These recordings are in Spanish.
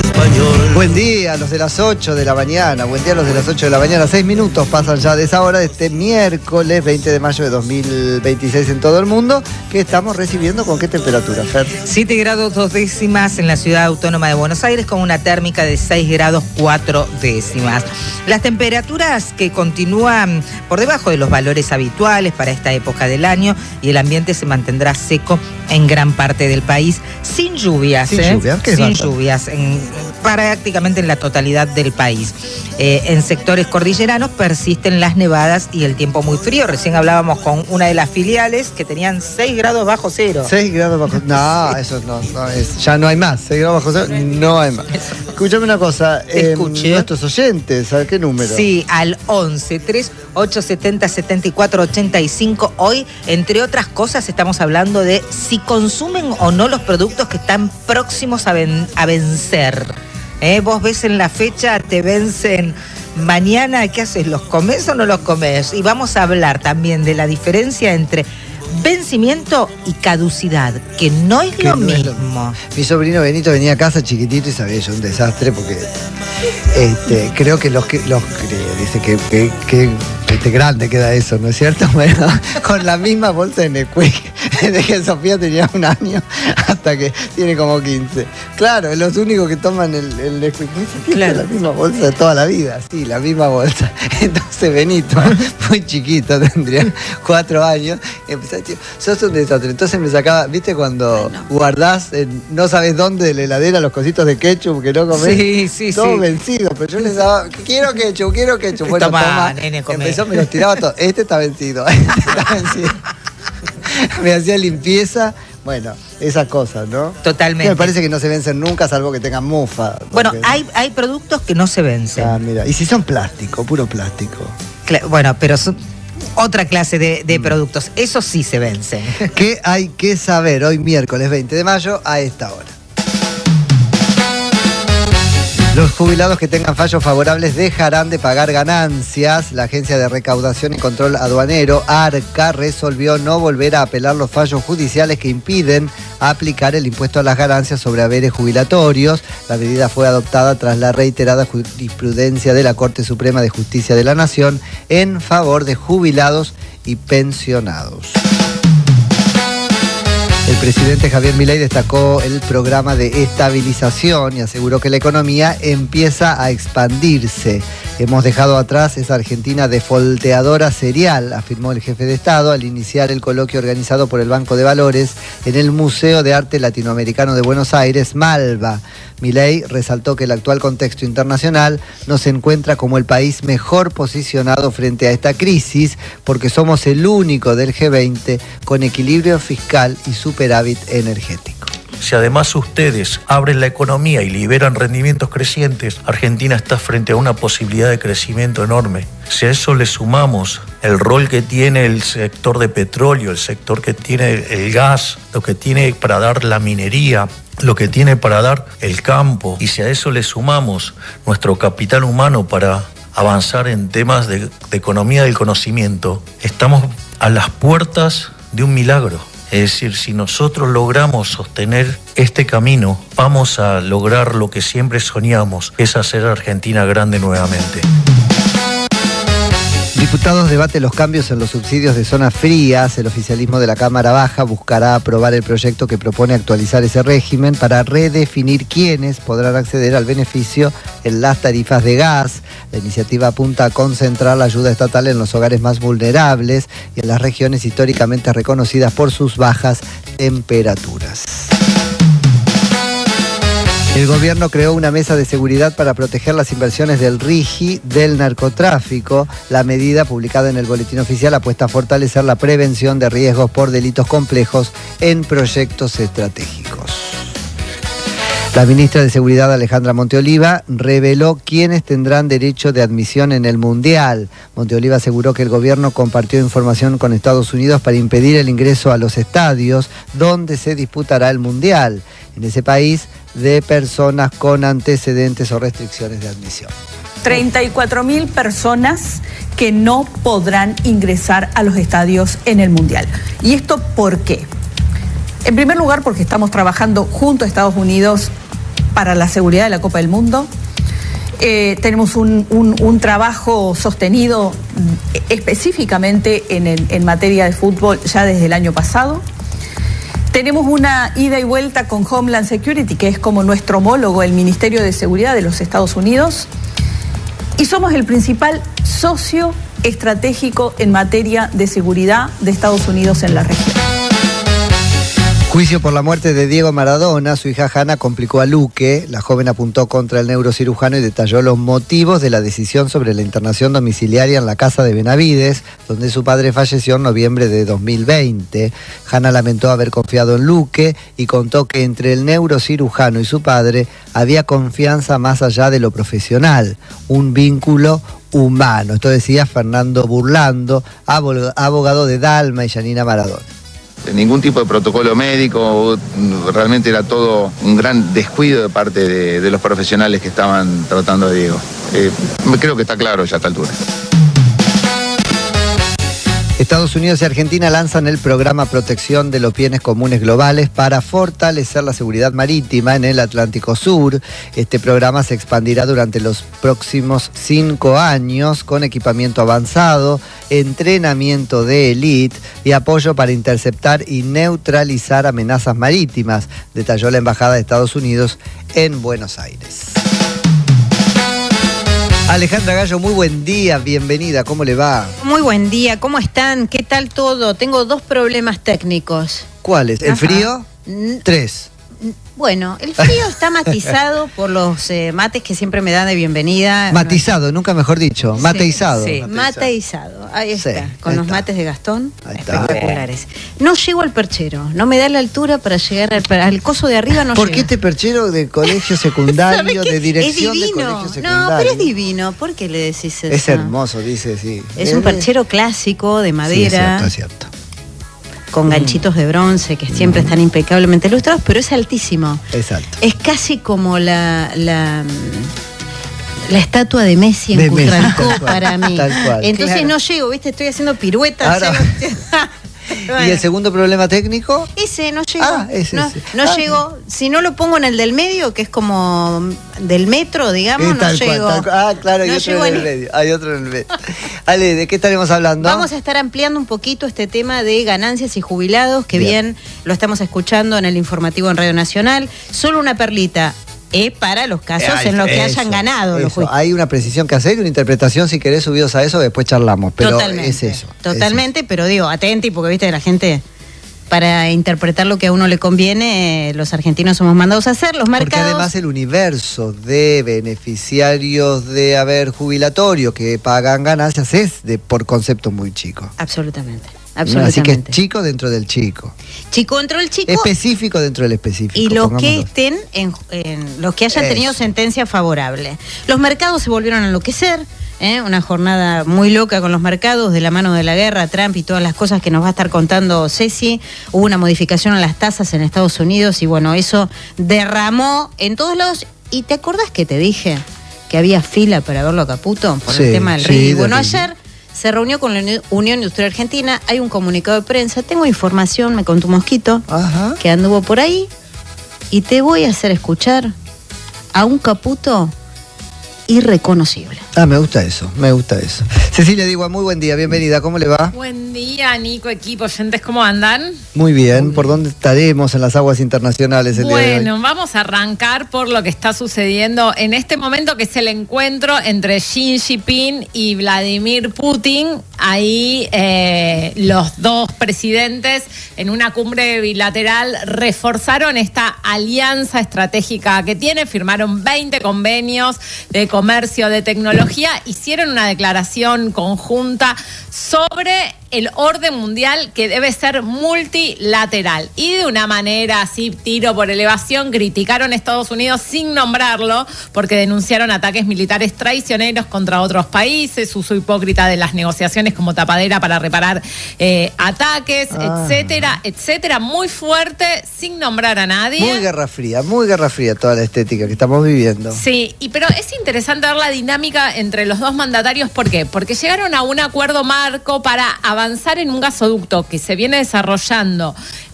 español. Buen día, los de las 8 de la mañana. Buen día, los de las 8 de la mañana. 6 minutos pasan ya de esa hora de este miércoles 20 de mayo de 2026 en todo el mundo. ¿Qué estamos recibiendo? ¿Con qué temperatura, Fer? 7 grados 2 décimas en la ciudad autónoma de Buenos Aires, con una térmica de 6 grados 4 décimas. Las temperaturas que continúan por debajo de los valores habituales para esta época del año, y el ambiente se mantendrá seco en gran parte del país, sin lluvias. ¿Sin lluvias? ¿Qué Sin es lluvias, prácticamente en la totalidad del país. En sectores cordilleranos persisten las nevadas y el tiempo muy frío. Recién hablábamos con una de las filiales que tenían 6 grados bajo cero. 6 grados bajo cero. No, eso no es. Ya no hay más. 6 grados bajo cero, no hay más. Escúchame una cosa. Nuestros oyentes, ¿a qué número? Sí, al 11 3870 7485. Hoy, entre otras cosas, estamos hablando de si consumen o no los productos que están próximos a vencer. Vos ves en la fecha, te vencen mañana, ¿qué haces? ¿Los comés o no los comés? Y vamos a hablar también de la diferencia entre vencimiento y caducidad, que no es lo mismo. Mi sobrino Benito venía a casa chiquitito y sabía yo un desastre porque creo que dice que grande queda eso, ¿no es cierto? Bueno, con la misma bolsa de Nesquik desde que Sofía tenía 1 año hasta que tiene como 15. Claro, es los únicos que toman el Nesquik. Claro. La misma bolsa de toda la vida, sí, la misma bolsa. Entonces Benito, muy chiquito, tendría 4 años, empezó a decir, sos un desastre. Entonces me sacaba, ¿viste cuando guardás, no sabes dónde de la heladera los cositos de ketchup que no comés? Sí. Todo vencido, pero yo les daba, quiero ketchup. Bueno, toma, nene, empezó, me los tiraba todos. Este está vencido. Me hacía limpieza. Bueno, esas cosas, ¿no? Totalmente. Me parece que no se vencen nunca, salvo que tengan mufa. Bueno, hay productos que no se vencen. Ah, mira. ¿Y si son plástico, puro plástico? Bueno, pero son otra clase de productos. Esos sí se vencen. ¿Qué hay que saber hoy miércoles 20 de mayo a esta hora? Los jubilados que tengan fallos favorables dejarán de pagar ganancias. La Agencia de Recaudación y Control Aduanero, ARCA, resolvió no volver a apelar los fallos judiciales que impiden aplicar el impuesto a las ganancias sobre haberes jubilatorios. La medida fue adoptada tras la reiterada jurisprudencia de la Corte Suprema de Justicia de la Nación en favor de jubilados y pensionados. El presidente Javier Milei destacó el programa de estabilización y aseguró que la economía empieza a expandirse. Hemos dejado atrás esa Argentina defolteadora serial, afirmó el jefe de Estado al iniciar el coloquio organizado por el Banco de Valores en el Museo de Arte Latinoamericano de Buenos Aires, Malva. Milei resaltó que el actual contexto internacional nos encuentra como el país mejor posicionado frente a esta crisis porque somos el único del G20 con equilibrio fiscal y superávit energético. Si además ustedes abren la economía y liberan rendimientos crecientes, Argentina está frente a una posibilidad de crecimiento enorme. Si a eso le sumamos el rol que tiene el sector de petróleo, el sector que tiene el gas, lo que tiene para dar la minería, lo que tiene para dar el campo, y si a eso le sumamos nuestro capital humano para avanzar en temas de economía del conocimiento, estamos a las puertas de un milagro. Es decir, si nosotros logramos sostener este camino, vamos a lograr lo que siempre soñamos, que es hacer a Argentina grande nuevamente. Diputados debate los cambios en los subsidios de zonas frías. El oficialismo de la Cámara Baja buscará aprobar el proyecto que propone actualizar ese régimen para redefinir quiénes podrán acceder al beneficio en las tarifas de gas. La iniciativa apunta a concentrar la ayuda estatal en los hogares más vulnerables y en las regiones históricamente reconocidas por sus bajas temperaturas. El gobierno creó una mesa de seguridad para proteger las inversiones del RIGI del narcotráfico. La medida, publicada en el Boletín Oficial, apuesta a fortalecer la prevención de riesgos por delitos complejos en proyectos estratégicos. La ministra de Seguridad, Alejandra Monteoliva, reveló quiénes tendrán derecho de admisión en el Mundial. Monteoliva aseguró que el gobierno compartió información con Estados Unidos para impedir el ingreso a los estadios donde se disputará el Mundial en ese país de personas con antecedentes o restricciones de admisión. 34.000 personas que no podrán ingresar a los estadios en el Mundial. ¿Y esto por qué? En primer lugar, porque estamos trabajando junto a Estados Unidos para la seguridad de la Copa del Mundo. Tenemos un trabajo sostenido específicamente en materia de fútbol ya desde el año pasado. Tenemos una ida y vuelta con Homeland Security, que es como nuestro homólogo, el Ministerio de Seguridad de los Estados Unidos. Y somos el principal socio estratégico en materia de seguridad de Estados Unidos en la región. Juicio por la muerte de Diego Maradona. Su hija Hanna complicó a Luque. La joven apuntó contra el neurocirujano y detalló los motivos de la decisión sobre la internación domiciliaria en la casa de Benavides, donde su padre falleció en noviembre de 2020. Hanna lamentó haber confiado en Luque y contó que entre el neurocirujano y su padre había confianza más allá de lo profesional, un vínculo humano. Esto decía Fernando Burlando, abogado de Dalma y Yanina Maradona. Ningún tipo de protocolo médico, realmente era todo un gran descuido de parte de los profesionales que estaban tratando a Diego. Creo que está claro ya a esta altura. Estados Unidos y Argentina lanzan el programa Protección de los Bienes Comunes Globales para fortalecer la seguridad marítima en el Atlántico Sur. Este programa se expandirá durante los próximos 5 años con equipamiento avanzado, entrenamiento de élite y apoyo para interceptar y neutralizar amenazas marítimas, detalló la Embajada de Estados Unidos en Buenos Aires. Alejandra Gallo, muy buen día, bienvenida, ¿cómo le va? Muy buen día, ¿cómo están? ¿Qué tal todo? Tengo 2 problemas técnicos. ¿Cuáles? ¿El frío? 3. Bueno, el frío está matizado por los mates que siempre me dan de bienvenida. Matizado, nunca mejor dicho, mateizado. Sí, mateizado, ahí está, Sí, con ahí los está. mates de Gastón, Ahí está. espectaculares. No llego al perchero, no me da la altura para llegar al coso de arriba, no ¿Por llego. qué este perchero de colegio secundario, ¿Sabe qué? de dirección es de divino. colegio secundario? No, pero es divino, ¿por qué le decís eso? Es hermoso, dice, sí. Es un perchero clásico de madera. Sí, es cierto. Con ganchitos de bronce que siempre están impecablemente ilustrados, pero es altísimo. Exacto. Es casi como la estatua de Messi en De Messi, Cutralcó tal cual, para mí. tal cual. Entonces Claro. no llego, ¿viste? Estoy haciendo piruetas. Ahora- Bueno, ¿Y el segundo problema técnico? ese no llego. Ah, ese, no ese. no Ah. llego. Si no lo pongo en el del medio, que es como del metro, digamos, no Tal cual, llego. tal cual. Ah, claro, hay No otro llego en el ni- medio. Hay otro en el medio. Ale, ¿de qué estaremos hablando? Vamos a estar ampliando un poquito este tema de ganancias y jubilados, que Bien. bien lo estamos escuchando en el informativo en Radio Nacional. Solo una perlita, para los casos en los que hayan ganado los eso. juicios. Hay una precisión que hacer y una interpretación, si querés, subidos a eso, después charlamos. Pero Totalmente. es eso. Totalmente, pero digo, atenti, porque viste, la gente, para interpretar lo que a uno le conviene, los argentinos somos mandados a hacer, los Porque mercados. además el universo de beneficiarios de haber jubilatorio que pagan ganancias es por concepto muy chico. Absolutamente. ¿No? Absolutamente. Así que es chico dentro del chico. Chico dentro del chico. Específico dentro del específico. Y los que pongámoslo. estén los que hayan tenido Eso. sentencia favorable. Los mercados se volvieron a enloquecer, una jornada muy loca con los mercados, de la mano de la guerra, Trump y todas las cosas que nos va a estar contando Ceci. Hubo una modificación en las tasas en Estados Unidos y bueno, eso derramó en todos lados. ¿Y te acordás que te dije que había fila para verlo a Caputo por Sí, el tema del sí, RIGI? Bueno, del RIGI. ayer se reunió con la Unión Industrial Argentina, hay un comunicado de prensa, tengo información, me contó un mosquito, Ajá. que anduvo por ahí, y te voy a hacer escuchar a un Caputo irreconocible. Ah, me gusta eso, me gusta eso. Cecilia Digua, muy buen día, bienvenida, ¿cómo le va? Buen día, Nico, equipo, oyentes, ¿cómo andan? Muy bien, ¿por dónde estaremos en las aguas internacionales el día de hoy? Bueno, vamos a arrancar por lo que está sucediendo en este momento, que es el encuentro entre Xi Jinping y Vladimir Putin. Ahí los dos presidentes en una cumbre bilateral reforzaron esta alianza estratégica que tiene, firmaron 20 convenios de comercio, de tecnología, hicieron una declaración conjunta sobre el orden mundial que debe ser multilateral. Y de una manera así, tiro por elevación, criticaron a Estados Unidos sin nombrarlo, porque denunciaron ataques militares traicioneros contra otros países, uso hipócrita de las negociaciones como tapadera para reparar ataques, etcétera, etcétera. Muy fuerte, sin nombrar a nadie. Muy guerra fría toda la estética que estamos viviendo. Sí, pero es interesante ver la dinámica entre los dos mandatarios. ¿Por qué? Porque llegaron a un acuerdo marco para avanzar en un gasoducto que se viene desarrollando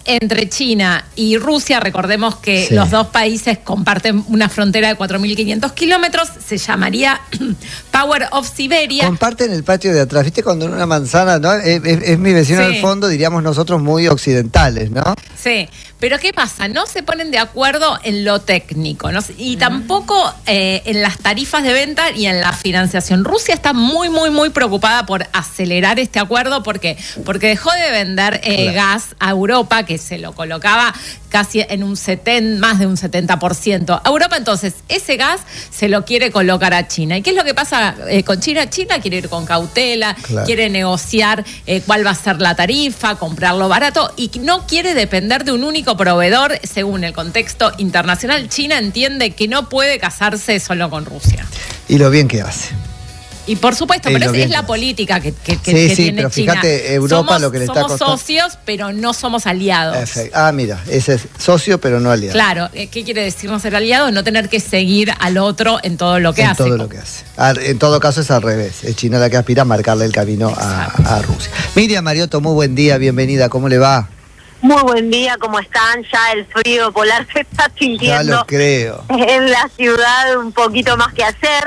entre China y Rusia, recordemos que los dos países comparten una frontera de 4.500 kilómetros, se llamaría Power of Siberia. Comparten el patio de atrás, ¿viste? Cuando en una manzana, ¿no? Es mi vecino al fondo, diríamos nosotros muy occidentales, ¿no? Sí, pero ¿qué pasa? No se ponen de acuerdo en lo técnico, ¿no? Y tampoco en las tarifas de venta y en la financiación. Rusia está muy, muy, muy preocupada por acelerar este acuerdo porque dejó de vender gas a Europa, que se lo colocaba casi en más de un 70% a Europa. Entonces, ese gas se lo quiere colocar a China. ¿Y qué es lo que pasa con China? China quiere ir con cautela, quiere negociar cuál va a ser la tarifa, comprarlo barato y no quiere depender de un único proveedor. Según el contexto internacional, China entiende que no puede casarse solo con Rusia. Y lo bien que hace. Y por supuesto, pero es la política que tiene pero China. Fíjate, Europa lo que le está costando. Somos socios, pero no somos aliados. Mira, ese es socio, pero no aliado. Claro, ¿qué quiere decir no ser aliado? No tener que seguir al otro en todo lo que hace. En todo lo que hace. En todo caso es al revés. Es China la que aspira a marcarle el camino a Rusia. Miriam Mariotto, muy buen día, bienvenida. ¿Cómo le va? Muy buen día, ¿cómo están? Ya el frío polar se está sintiendo. Ya lo creo. En la ciudad un poquito más que hacer.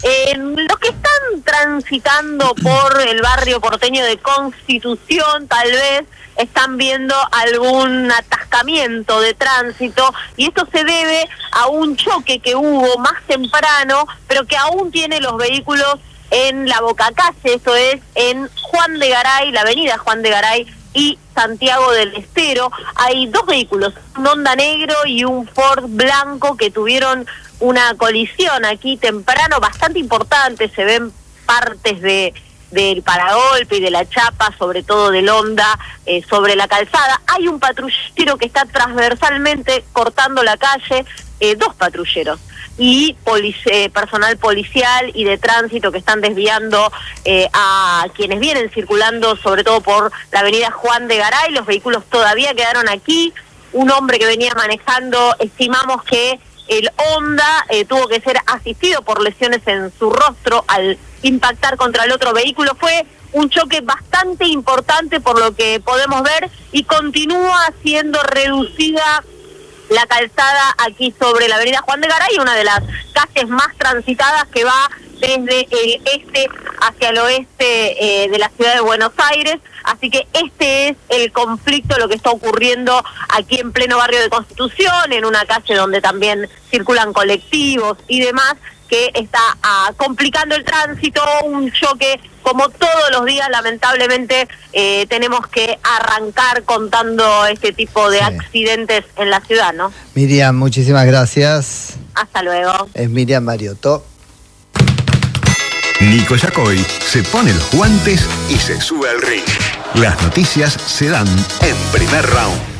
Los que están transitando por el barrio porteño de Constitución, tal vez están viendo algún atascamiento de tránsito, y esto se debe a un choque que hubo más temprano, pero que aún tiene los vehículos en la bocacalle. Esto es en Juan de Garay, la avenida Juan de Garay y Santiago del Estero. Hay dos vehículos, un Honda negro y un Ford blanco, que tuvieron una colisión aquí temprano bastante importante. Se ven partes del paragolpe y de la chapa, sobre todo del Honda, sobre la calzada. Hay un patrullero que está transversalmente cortando la calle, dos patrulleros, y personal policial y de tránsito que están desviando a quienes vienen circulando, sobre todo por la avenida Juan de Garay. Los vehículos todavía quedaron aquí. Un hombre que venía manejando, estimamos que el Honda tuvo que ser asistido por lesiones en su rostro al impactar contra el otro vehículo. Fue un choque bastante importante por lo que podemos ver, y continúa siendo reducida la calzada aquí sobre la avenida Juan de Garay, una de las calles más transitadas que va desde el este hacia el oeste de la ciudad de Buenos Aires. Así que este es el conflicto, lo que está ocurriendo aquí en pleno barrio de Constitución, en una calle donde también circulan colectivos y demás, que está complicando el tránsito. Un choque como todos los días, lamentablemente, tenemos que arrancar contando este tipo de accidentes en la ciudad, ¿no? Miriam, muchísimas gracias. Hasta luego. Es Miriam Mariotto. Nico Yacoy se pone los guantes y se sube al ring. Las noticias se dan en Primer Round.